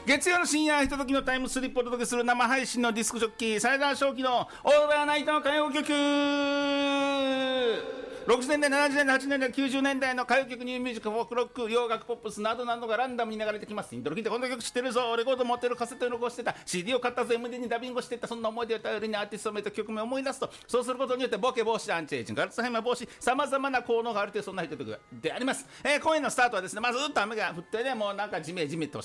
月曜の深夜ひとときのタイムスリップをお届けする生配信のディスクジョッキー、サイダー正気のオーバーナイトの歌謡曲。60年代、70年代、80年代、90年代の歌謡曲、ニューミュージック、フォークロック、洋楽、ポップスなどなどがランダムに流れてきます。イントロ聞いてこの曲知ってるぞ、レコード持ってる、カセットに残してた、 CD を買ったぞ、 MD にダビングしてた、そんな思い出を頼りにアーティスト名と曲名を思い出すと、そうすることによってボケ防止、アンチエイジング、アルツハイマー防止、さまざまな効能があるという、そんなヒット曲であります。今夜のスタートはですね、まずずっと雨が降ってね、もうなんかジメジメと